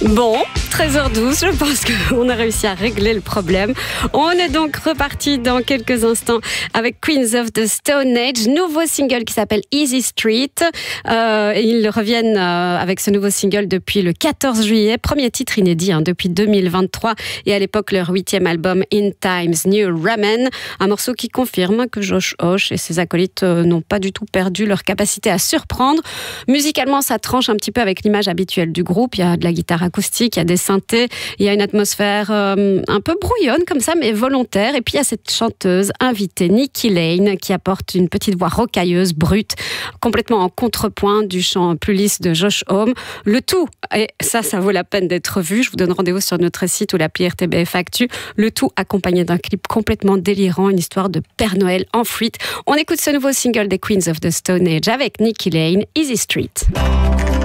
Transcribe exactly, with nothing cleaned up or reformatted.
Bon, treize heures douze, je pense qu'on a réussi à régler le problème. On est donc reparti dans quelques instants avec Queens of the Stone Age, nouveau single qui s'appelle Easy Street. Euh, ils reviennent euh, avec ce nouveau single depuis le quatorze juillet, premier titre inédit hein, depuis deux mille vingt-trois et à l'époque leur huitième album In Times New Roman, un morceau qui confirme que Josh Hoche et ses acolytes euh, n'ont pas du tout perdu leur capacité à surprendre. Musicalement, ça tranche un petit peu avec l'image habituelle du groupe. Il y a de la guitare acoustique, il y a des synthés, il y a une atmosphère euh, un peu brouillonne comme ça, mais volontaire. Et puis il y a cette chanteuse invitée, Nikki Lane, qui apporte une petite voix rocailleuse, brute, complètement en contrepoint du chant plus lisse de Josh Homme. Le tout, et ça, ça vaut la peine d'être vu. Je vous donne rendez-vous sur notre site ou l'appli R T B F Actu. Le tout accompagné d'un clip complètement délirant, une histoire de Père Noël en fuite. On écoute ce nouveau single des Queens of the Stone Age avec Nikki Lane, Easy Street.